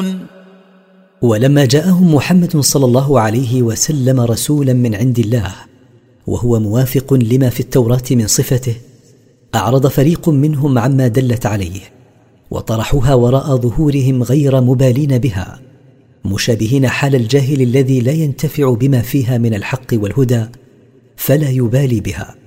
يعلمون. ولما جاءهم محمد صلى الله عليه وسلم رسولا من عند الله وهو موافق لما في التوراة من صفته، أعرض فريق منهم عما دلت عليه وطرحوها وراء ظهورهم غير مبالين بها، مشابهين حال الجاهل الذي لا ينتفع بما فيها من الحق والهدى فلا يبالي بها.